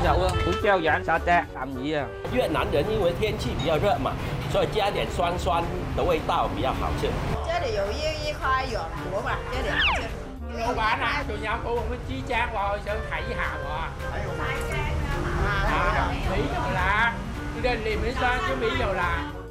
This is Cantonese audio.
手啊，胡椒盐沙爹鹹魚啊。 越南人因为天气比较热嘛，所以加点酸酸的味道比较好吃。 这里有一块有萝卜，这里好吃。 老闆啊，仲有冇用啲豬踭話想睇下喎？睇咗啦，你哋連唔上咗尾咗啦。